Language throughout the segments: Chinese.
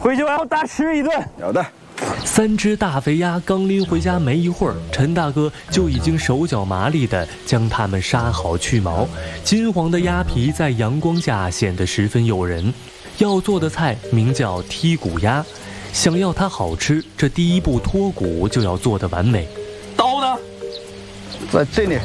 回去我要大吃一顿。 有的。 3只大肥鸭刚拎回家没一会儿，陈大哥就已经手脚麻利地将它们杀好去毛，金黄的鸭皮在阳光下显得十分诱人。要做的菜名叫剔骨鸭，想要它好吃，这第一步脱骨就要做得完美。 刀呢？ 在这里。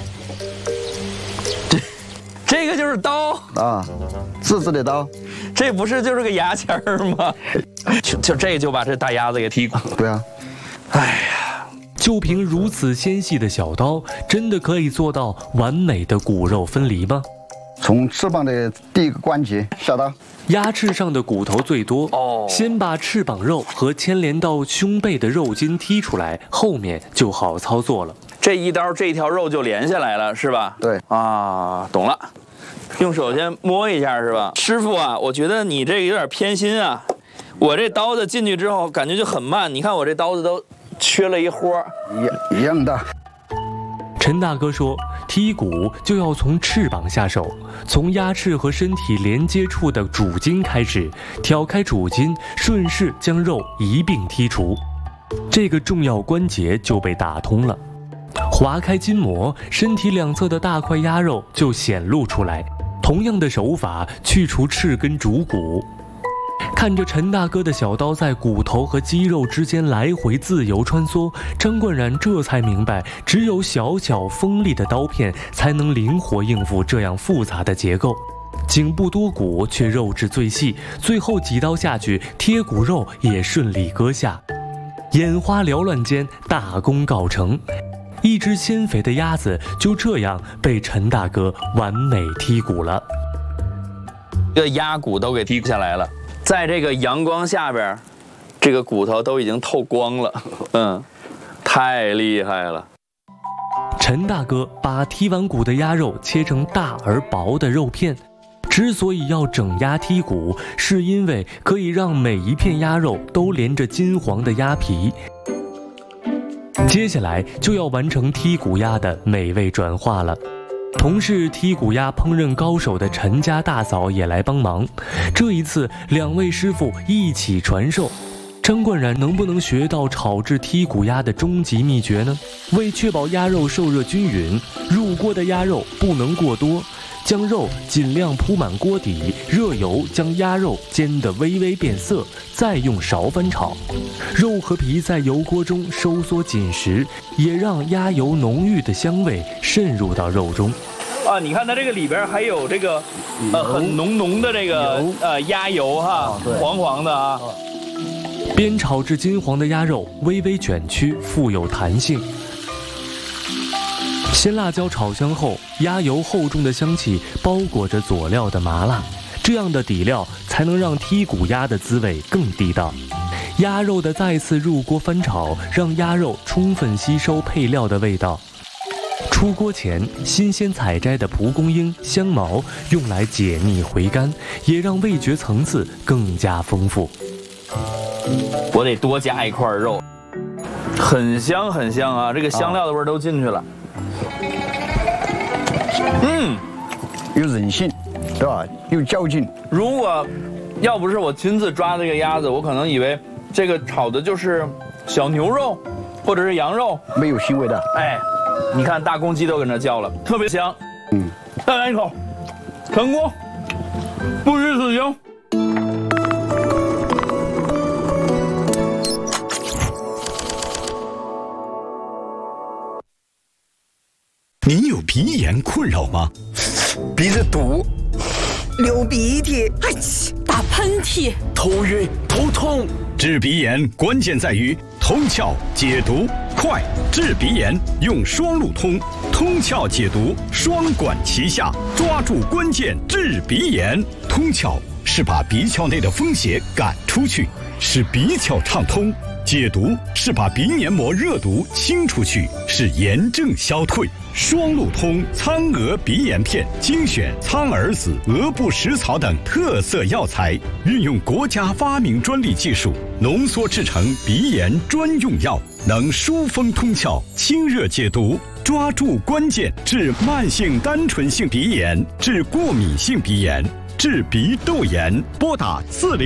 这个就是刀啊，自制的刀。 这不是就是个牙签儿吗？就这个就把这大鸭子给剔骨。 对啊。 哎呀， 就凭如此纤细的小刀，真的可以做到完美的骨肉分离吗？ 从翅膀的第一个关节下刀。 鸭翅上的骨头最多，先把翅膀肉和牵连到胸背的肉筋剔出来，后面就好操作了。 这一刀这条肉就连下来了，是吧？ 对啊，懂了。用手先摸一下，是吧？师傅啊，我觉得你这个有点偏心啊。我这刀子进去之后，感觉就很慢。你看我这刀子都缺了一豁。 一样的。 陈大哥说，剔骨就要从翅膀下手，从鸭翅和身体连接处的主筋开始，挑开主筋，顺势将肉一并剔除，这个重要关节就被打通了。划开筋膜，身体两侧的大块鸭肉就显露出来。同样的手法去除翅根主骨。看着陈大哥的小刀在骨头和肌肉之间来回自由穿梭，张冠然这才明白，只有小巧锋利的刀片才能灵活应付这样复杂的结构。颈部多骨却肉质最细，最后几刀下去，贴骨肉也顺利割下。眼花缭乱间，大功告成。一只鲜肥的鸭子就这样被陈大哥完美剔骨了。 这个鸭骨都给剔下来了，在这个阳光下边，这个骨头都已经透光了。太厉害了。 陈大哥把剔完骨的鸭肉切成大而薄的肉片。之所以要整鸭剔骨，是因为可以让每一片鸭肉都连着金黄的鸭皮。接下来就要完成剔骨鸭的美味转化了。同是剔骨鸭烹饪高手的陈家大嫂也来帮忙。这一次2位师傅一起传授，张冠然能不能学到炒制剔骨鸭的终极秘诀呢？为确保鸭肉受热均匀，入锅的鸭肉不能过多，将肉尽量铺满锅底，热油将鸭肉煎得微微变色，再用勺翻炒。肉和皮在油锅中收缩紧实，也让鸭油浓郁的香味渗入到肉中。 啊，你看它这个里边还有这个很浓的这个鸭油哈，黄黄的啊。 煸炒至金黄的鸭肉微微卷曲，富有弹性。鲜辣椒炒香后，鸭油厚重的香气包裹着佐料的麻辣，这样的底料才能让剔骨鸭的滋味更地道。鸭肉的再次入锅翻炒，让鸭肉充分吸收配料的味道。出锅前，新鲜采摘的蒲公英、香茅用来解腻回甘，也让味觉层次更加丰富。 我得多加一块肉，很香很香啊！这个香料的味儿都进去了。 有韧性，对吧？有嚼劲。 如果要不是我亲自抓这个鸭子，我可能以为这个炒的就是小牛肉，或者是羊肉， 没有腥味的。 哎，你看大公鸡都跟着叫了，特别香。再来一口，成功，不虚此行。 您有鼻炎困扰吗？ 鼻子堵， 流鼻涕， 打喷嚏， 头晕头痛。治鼻炎关键在于通窍解毒，快治鼻炎用双路通，通窍解毒双管齐下，抓住关键治鼻炎。通窍是把鼻窍内的风邪赶出去，使鼻窍畅通；解毒是把鼻黏膜热毒清出去，使炎症消退。双路通苍蛾鼻炎片精选苍耳子、鹅不食草等特色药材，运用国家发明专利技术浓缩制成鼻炎专用药，能疏风通窍、清热解毒，抓住关键治慢性单纯性鼻炎、治过敏性鼻炎、治鼻窦炎。拨打40